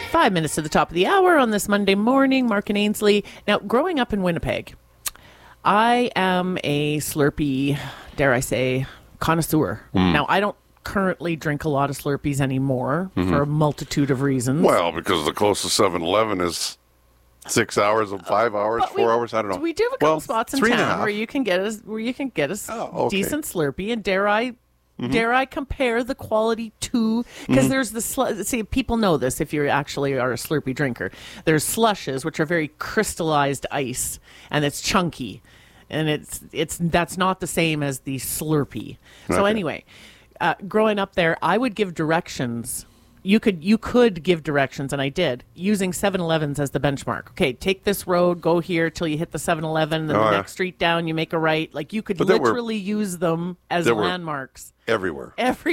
5 minutes to the top of the hour on this Monday morning. Mark and Ainsley. Now, growing up in Winnipeg, I am a Slurpee, dare I say, connoisseur. Now, I don't currently drink a lot of Slurpees anymore for a multitude of reasons. Well, because the closest 7-Eleven is 6 hours, 5 hours, 4 hours. I don't know. We do have a couple spots in 3.5. town where you can get us decent Slurpee, and dare I compare the quality to, because there's see, people know this if you actually are a Slurpee drinker. There's slushes, which are very crystallized ice, and it's chunky, and that's not the same as the Slurpee. So anyway, growing up there, I would give directions. You could give directions, and I did, using 7-Elevens as the benchmark. Okay, take this road, go here till you hit the 7-Eleven, then the next street down, you make a right. Like, you could literally use them as landmarks. Everywhere.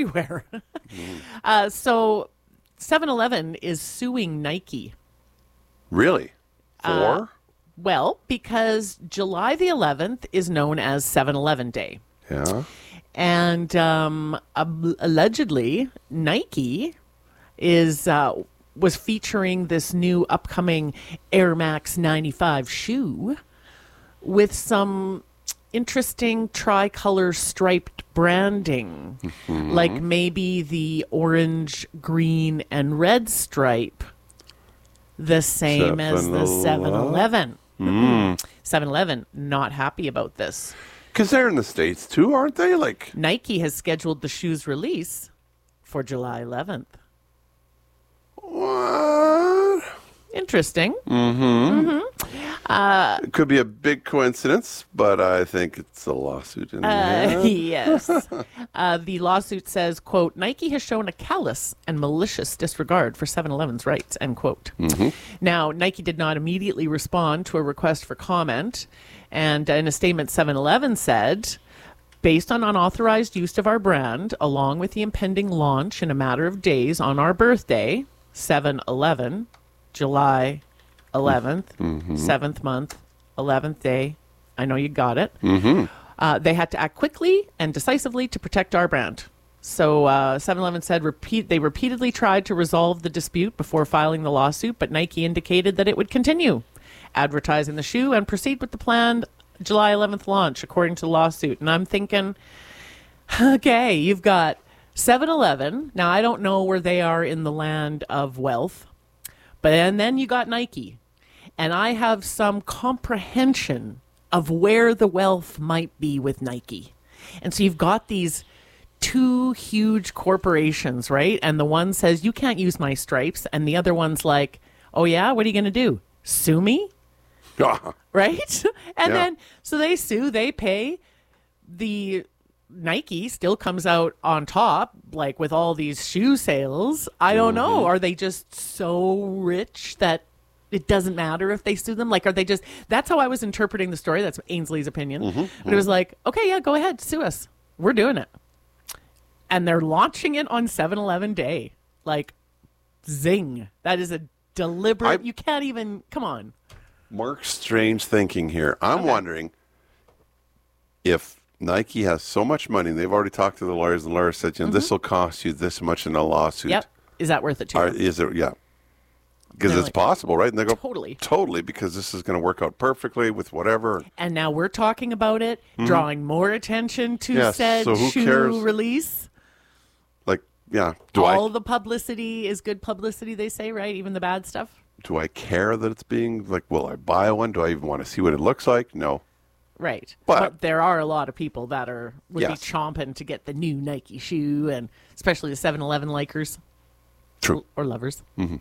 So 7-Eleven is suing Nike. Really? For? Well, because July the 11th is known as 7-Eleven Day. Yeah. And allegedly, Nike was featuring this new upcoming Air Max 95 shoe with some interesting tricolor striped branding, like maybe the orange, green, and red stripe, the same as the 7-Eleven. 7-Eleven not happy about this. Because they're in the States too, aren't they? Like, Nike has scheduled the shoe's release for July 11th. what? Interesting. It could be a big coincidence, but I think it's a lawsuit in there. Yes. The lawsuit says, quote, Nike has shown a callous and malicious disregard for 7-Eleven's rights, end quote. Now, Nike did not immediately respond to a request for comment. And in a statement, 7-Eleven said, based on unauthorized use of our brand, along with the impending launch in a matter of days on our birthday, 7-Eleven, July 11th, 7th month, 11th day. I know you got it. They had to act quickly and decisively to protect our brand. So 7-Eleven said they repeatedly tried to resolve the dispute before filing the lawsuit, but Nike indicated that it would continue advertising the shoe and proceed with the planned July 11th launch, according to the lawsuit. And I'm thinking, okay, you've got 7-Eleven. Now, I don't know where they are in the land of wealth, and then you got Nike. And I have some comprehension of where the wealth might be with Nike. And so you've got these two huge corporations, right? And the one says, you can't use my stripes. And the other one's like, oh, yeah? What are you going to do? Sue me? Right? And then, so they sue, they pay. The Nike still comes out on top, like with all these shoe sales. I don't know. Are they just so rich that it doesn't matter if they sue them? Like, are they just, that's how I was interpreting the story. That's Ainsley's opinion. But it was like, okay, yeah, go ahead, sue us. We're doing it. And they're launching it on 7-Eleven Day. Like, zing. That is a deliberate, you can't even, come on. Mark's strange thinking here. I'm wondering if Nike has so much money, and they've already talked to the lawyers, and the lawyers said, you know, this will cost you this much in a lawsuit. Yep. Is that worth it to you? Is it? Yeah. Because it's possible, right? And they go, totally, because this is going to work out perfectly with whatever. And now we're talking about it, drawing more attention to said shoe release. Like, yeah. All the publicity is good publicity, they say, right? Even the bad stuff. Do I care that it's being, like, will I buy one? Do I even want to see what it looks like? No. Right. But there are a lot of people that would be chomping to get the new Nike shoe, and especially the 7-Eleven likers. True. Or lovers.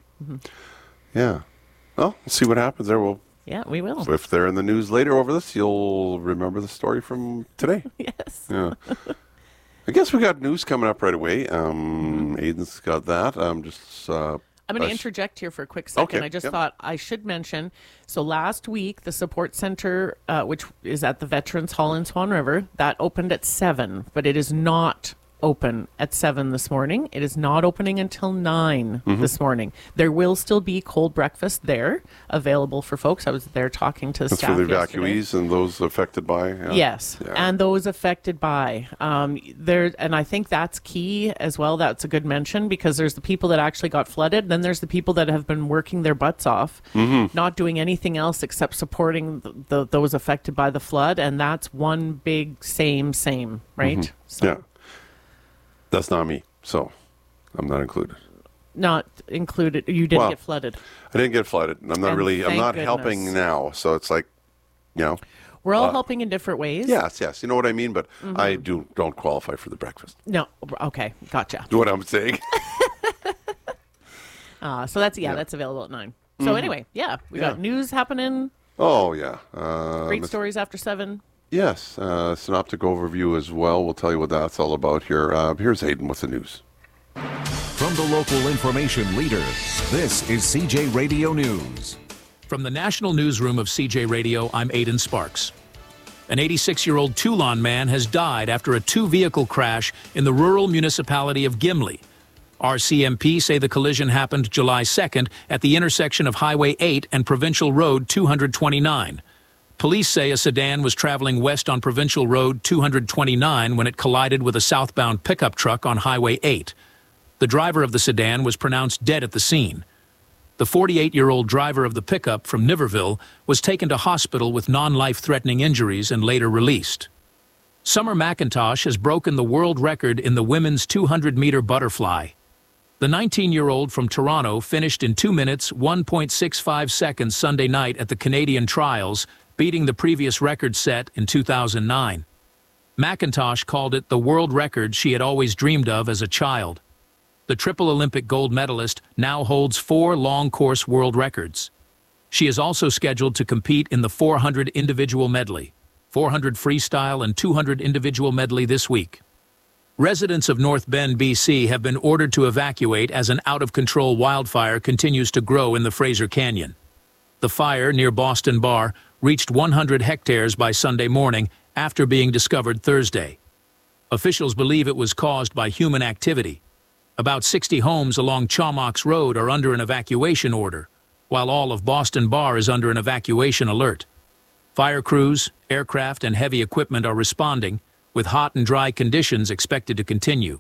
Yeah. Well, we'll see what happens there. Yeah, we will. If they're in the news later over this, you'll remember the story from today. Yes. Yeah. I guess we got news coming up right away. Aiden's got that. I'm going to interject here for a quick second. Okay, I just thought I should mention, so last week, the support center, which is at the Veterans Hall in Swan River, that opened at 7, but it is not open at 7 this morning. It is not opening until 9 this morning. There will still be cold breakfast there available for folks. I was there talking to the That's staff for the yesterday. evacuees and those affected by? Yes, and those affected by. And I think that's key as well. That's a good mention, because there's the people that actually got flooded. Then there's the people that have been working their butts off, not doing anything else except supporting those affected by the flood. And that's one big same, right? So, Yeah. That's not me, so I'm not included. not included. You didn't get flooded. I didn't get flooded. And I'm not And I'm thank not goodness. helping now. So it's like, We're all helping in different ways. yes. You know what I mean? But I don't qualify for the breakfast. No. Okay. Gotcha. Do what I'm saying. So that's available at 9. So anyway, we got news happening. Oh, yeah. Great stories after 7. Yes. Synoptic overview as well. We'll tell you what that's all about here. Here's Hayden with the news. From the local information leader, this is CJ Radio News. From the National Newsroom of CJ Radio, I'm Aidan Sparks. An 86-year-old Toulon man has died after a 2-vehicle crash in the rural municipality of Gimli. RCMP say the collision happened July 2nd at the intersection of Highway 8 and Provincial Road 229. Police say a sedan was traveling west on Provincial Road 229 when it collided with a southbound pickup truck on Highway 8. The driver of the sedan was pronounced dead at the scene. The 48-year-old driver of the pickup from Niverville was taken to hospital with non-life-threatening injuries and later released. Summer McIntosh has broken the world record in the women's 200-meter butterfly. The 19-year-old from Toronto finished in 2 minutes, 1.65 seconds Sunday night at the Canadian Trials, beating the previous record set in 2009. McIntosh called it the world record she had always dreamed of as a child. The triple Olympic gold medalist now holds 4 long-course world records. She is also scheduled to compete in the 400 individual medley, 400 freestyle and 200 individual medley this week. Residents of North Bend, BC have been ordered to evacuate as an out-of-control wildfire continues to grow in the Fraser Canyon. The fire near Boston Bar reached 100 hectares by Sunday morning after being discovered Thursday. Officials believe it was caused by human activity. About 60 homes along Chaumox Road are under an evacuation order, while all of Boston Bar is under an evacuation alert. Fire crews, aircraft, and heavy equipment are responding, with hot and dry conditions expected to continue.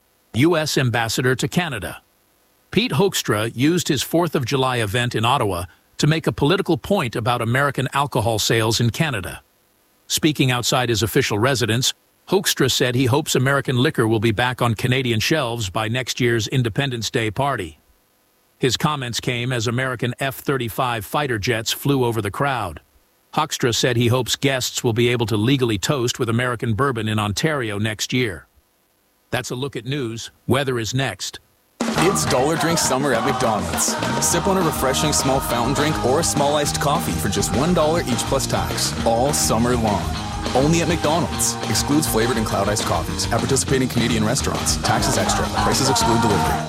U.S. Ambassador to Canada. Pete Hoekstra used his 4th of July event in Ottawa to make a political point about American alcohol sales in Canada. Speaking outside his official residence, Hoekstra said he hopes American liquor will be back on Canadian shelves by next year's Independence Day party. His comments came as American F-35 fighter jets flew over the crowd. Hoekstra said he hopes guests will be able to legally toast with American bourbon in Ontario next year. That's a look at news. Weather is next. It's Dollar Drink Summer at McDonald's. Sip on a refreshing small fountain drink or a small iced coffee for just $1 each plus tax, all summer long. Only at McDonald's. Excludes flavored and cloud iced coffees. At participating Canadian restaurants. Taxes extra. Prices exclude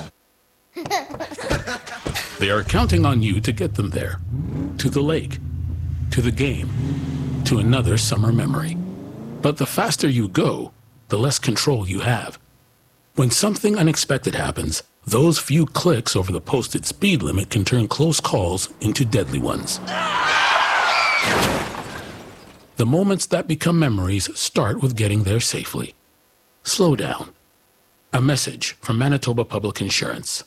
delivery. They are counting on you to get them there. To the lake. To the game. To another summer memory. But the faster you go, the less control you have. When something unexpected happens, those few clicks over the posted speed limit can turn close calls into deadly ones. The moments that become memories start with getting there safely. Slow down. A message from Manitoba Public Insurance.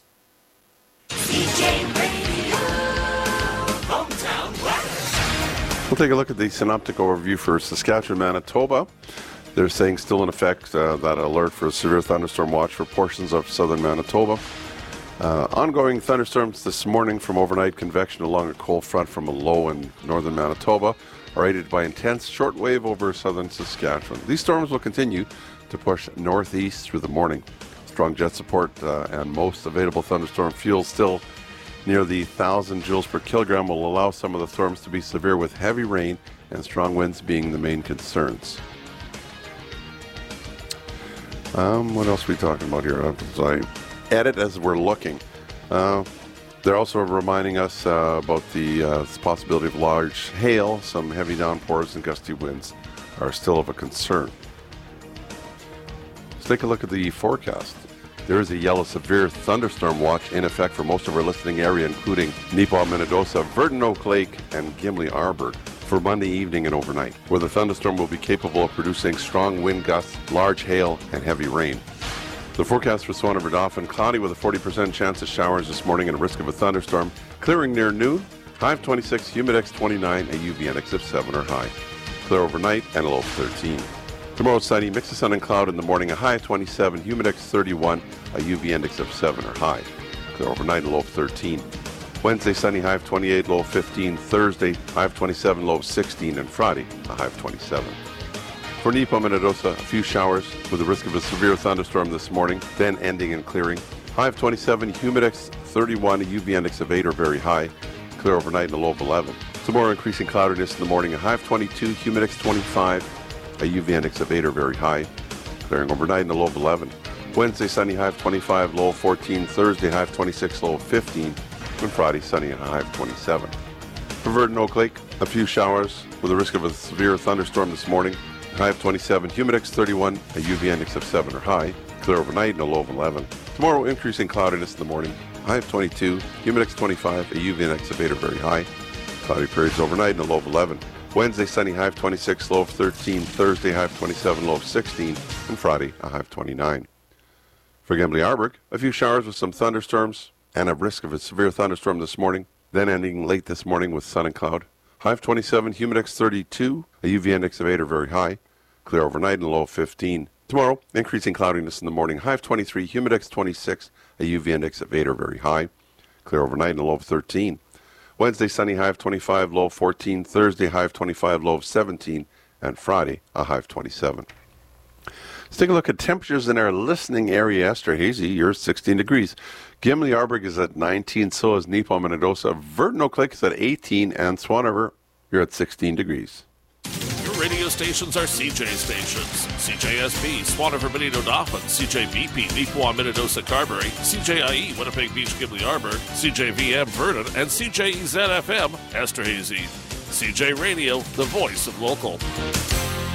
We'll take a look at the synoptic overview for Saskatchewan, Manitoba. They're saying still in effect that alert for a severe thunderstorm watch for portions of southern Manitoba. Ongoing thunderstorms this morning from overnight convection along a cold front from a low in northern Manitoba are aided by intense shortwave over southern Saskatchewan. These storms will continue to push northeast through the morning. Strong jet support and most available thunderstorm fuel still near the 1,000 joules per kilogram will allow some of the storms to be severe, with heavy rain and strong winds being the main concerns. What else are we talking about here? I edit as we're looking. They're also reminding us about the possibility of large hail. Some heavy downpours and gusty winds are still of a concern. Let's take a look at the forecast. There is a yellow severe thunderstorm watch in effect for most of our listening area, including Neepawa, Minnedosa, Verdon Oak Lake, and Gimli Arborg, for Monday evening and overnight, where the thunderstorm will be capable of producing strong wind gusts, large hail, and heavy rain. The forecast for Swan River Dauphin, cloudy with a 40% chance of showers this morning and a risk of a thunderstorm, clearing near noon, high of 26, humidex 29, a UV index of 7 or high. Clear overnight and a low of 13. Tomorrow sunny, mix of sun and cloud in the morning, a high of 27, humidex 31, a UV index of 7 or high. Clear overnight and a low of 13. Wednesday sunny, high of 28, low of 15. Thursday, high of 27, low of 16. And Friday, a high of 27. For Neepawa, Minnedosa, a few showers with a risk of a severe thunderstorm this morning, then ending and clearing. High of 27, humidex 31, a UV index of 8 or very high. Clear overnight and a low of 11. Tomorrow increasing cloudiness in the morning, a high of 22, humidex 25, a UV index of 8 or very high, clearing overnight and a low of 11. Wednesday, sunny, high of 25, low of 14. Thursday, high of 26, low of 15. And Friday, sunny and a high of 27. For Verdon Oak Lake, a few showers with a risk of a severe thunderstorm this morning. High of 27, humidex 31, a UV index of 7 or high, clear overnight and a low of 11. Tomorrow, increasing cloudiness in the morning. High of 22, humidex 25, a UV index of 8 or very high, cloudy periods overnight and a low of 11. Wednesday, sunny, high of 26, low of 13. Thursday, high of 27, low of 16. And Friday, a high of 29. For Gimli Arborg, a few showers with some thunderstorms and a risk of a severe thunderstorm this morning, then ending late this morning with sun and cloud. High of 27, humidex 32, a UV index of 8 or very high, clear overnight and a low of 15. Tomorrow, increasing cloudiness in the morning, high of 23, humidex 26, a UV index of 8 or very high, clear overnight and a low of 13. Wednesday, sunny, high of 25, low of 14. Thursday, high of 25, low of 17. And Friday, a high of 27. Let's take a look at temperatures in our listening area. Esterhazy, you're 16 degrees. Gimli Arborg is at 19, so is Neepawa, Minnedosa. Verdon Oak Lake is at 18, and Swan River, you're at 16 degrees. Your radio stations are CJ stations. CJSB, Swan River, Benito Dauphin, CJVP, Neepawa, Minnedosa, Carberry, CJIE, Winnipeg Beach, Gimli Arborg, CJVM, Verdon, and CJEZ-FM, Esterhazy. CJ Radio, the voice of local.